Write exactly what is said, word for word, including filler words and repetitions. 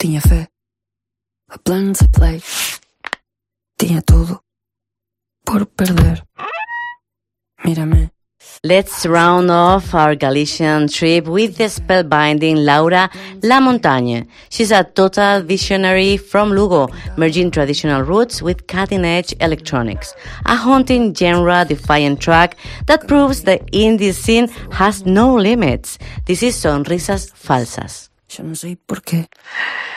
Tinha fé, a planos, a play. Tinha tudo por perder. Mírame. Let's round off our Galician trip with the spellbinding Laura La Montagne. She's a total visionary from Lugo, merging traditional roots with cutting-edge electronics. A haunting genre-defying track that proves the indie scene has no limits. This is Sonrisas Falsas. Yo no sé por qué.